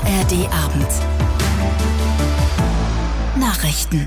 ARD-Abend. Nachrichten.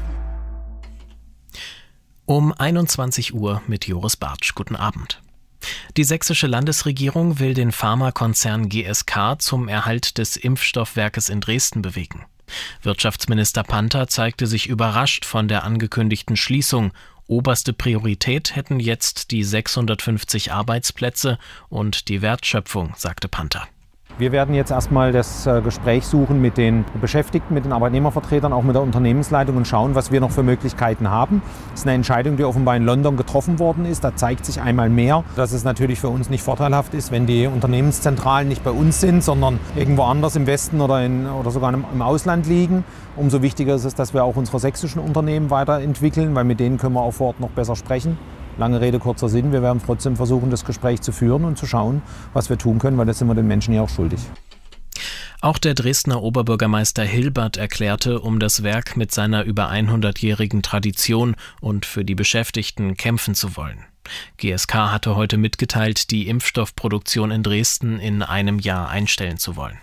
Um 21 Uhr mit Joris Bartsch. Guten Abend. Die sächsische Landesregierung will den Pharmakonzern GSK zum Erhalt des Impfstoffwerkes in Dresden bewegen. Wirtschaftsminister Panther zeigte sich überrascht von der angekündigten Schließung. Oberste Priorität hätten jetzt die 650 Arbeitsplätze und die Wertschöpfung, sagte Panther. Wir werden jetzt erstmal das Gespräch suchen mit den Beschäftigten, mit den Arbeitnehmervertretern, auch mit der Unternehmensleitung und schauen, was wir noch für Möglichkeiten haben. Das ist eine Entscheidung, die offenbar in London getroffen worden ist. Da zeigt sich einmal mehr, dass es natürlich für uns nicht vorteilhaft ist, wenn die Unternehmenszentralen nicht bei uns sind, sondern irgendwo anders im Westen oder sogar im Ausland liegen. Umso wichtiger ist es, dass wir auch unsere sächsischen Unternehmen weiterentwickeln, weil mit denen können wir auch vor Ort noch besser sprechen. Lange Rede, kurzer Sinn. Wir werden trotzdem versuchen, das Gespräch zu führen und zu schauen, was wir tun können, weil das sind wir den Menschen ja auch schuldig. Auch der Dresdner Oberbürgermeister Hilbert erklärte, um das Werk mit seiner über 100-jährigen Tradition und für die Beschäftigten kämpfen zu wollen. GSK hatte heute mitgeteilt, die Impfstoffproduktion in Dresden in einem Jahr einstellen zu wollen.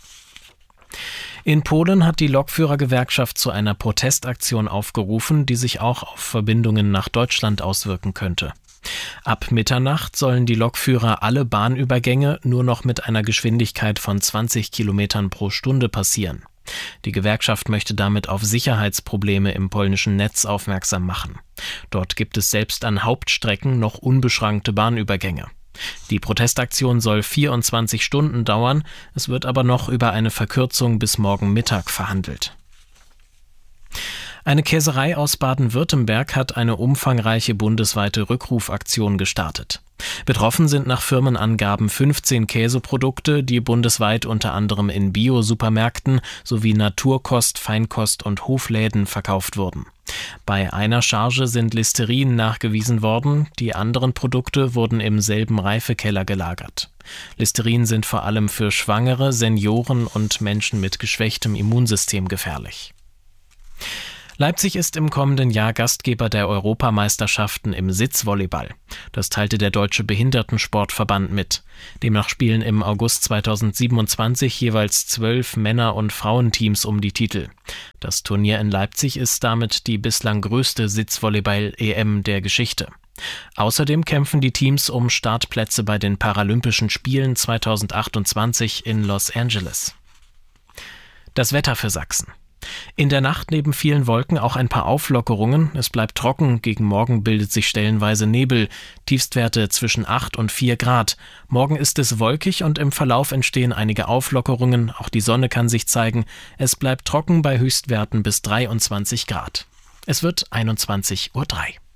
In Polen hat die Lokführergewerkschaft zu einer Protestaktion aufgerufen, die sich auch auf Verbindungen nach Deutschland auswirken könnte. Ab Mitternacht sollen die Lokführer alle Bahnübergänge nur noch mit einer Geschwindigkeit von 20 Kilometern pro Stunde passieren. Die Gewerkschaft möchte damit auf Sicherheitsprobleme im polnischen Netz aufmerksam machen. Dort gibt es selbst an Hauptstrecken noch unbeschränkte Bahnübergänge. Die Protestaktion soll 24 Stunden dauern, es wird aber noch über eine Verkürzung bis morgen Mittag verhandelt. Eine Käserei aus Baden-Württemberg hat eine umfangreiche bundesweite Rückrufaktion gestartet. Betroffen sind nach Firmenangaben 15 Käseprodukte, die bundesweit unter anderem in Bio-Supermärkten sowie Naturkost-, Feinkost- und Hofläden verkauft wurden. Bei einer Charge sind Listerin nachgewiesen worden, die anderen Produkte wurden im selben Reifekeller gelagert. Listerin sind vor allem für Schwangere, Senioren und Menschen mit geschwächtem Immunsystem gefährlich. Leipzig ist im kommenden Jahr Gastgeber der Europameisterschaften im Sitzvolleyball. Das teilte der Deutsche Behindertensportverband mit. Demnach spielen im August 2027 jeweils 12 Männer- und Frauenteams um die Titel. Das Turnier in Leipzig ist damit die bislang größte Sitzvolleyball-EM der Geschichte. Außerdem kämpfen die Teams um Startplätze bei den Paralympischen Spielen 2028 in Los Angeles. Das Wetter für Sachsen. In der Nacht neben vielen Wolken auch ein paar Auflockerungen. Es bleibt trocken, gegen Morgen bildet sich stellenweise Nebel. Tiefstwerte zwischen 8 und 4 Grad. Morgen ist es wolkig und im Verlauf entstehen einige Auflockerungen. Auch die Sonne kann sich zeigen. Es bleibt trocken bei Höchstwerten bis 23 Grad. Es wird 21:03 Uhr.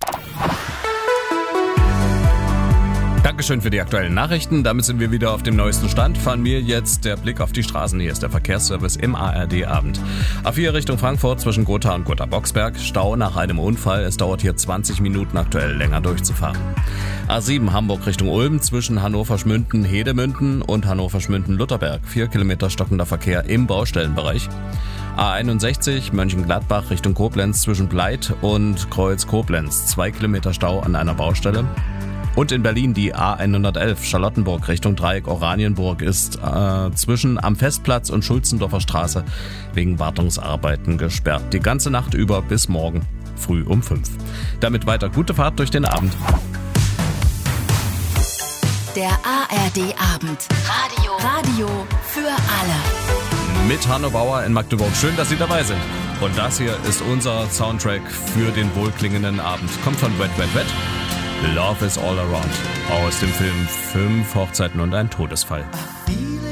Dankeschön für die aktuellen Nachrichten. Damit sind wir wieder auf dem neuesten Stand. Von mir jetzt der Blick auf die Straßen. Hier ist der Verkehrsservice im ARD-Abend. A4 Richtung Frankfurt zwischen Gotha und Gotha-Boxberg. Stau nach einem Unfall. Es dauert hier 20 Minuten aktuell länger durchzufahren. A7 Hamburg Richtung Ulm zwischen Hannover-Schmünden-Hedemünden und Hannover-Schmünden-Lutherberg. 4 Kilometer stockender Verkehr im Baustellenbereich. A61 Mönchengladbach Richtung Koblenz zwischen Bleit und Kreuz-Koblenz. 2 Kilometer Stau an einer Baustelle. Und in Berlin die A111 Charlottenburg Richtung Dreieck Oranienburg ist zwischen am Festplatz und Schulzendorfer Straße wegen Wartungsarbeiten gesperrt. Die ganze Nacht über bis morgen früh um 5. Damit weiter gute Fahrt durch den Abend. Der ARD-Abend. Radio für alle. Mit Hanno Bauer in Magdeburg. Schön, dass Sie dabei sind. Und das hier ist unser Soundtrack für den wohlklingenden Abend. Kommt von Wet Wet Wet. Love is all around. Aus dem Film 5 Hochzeiten und ein Todesfall.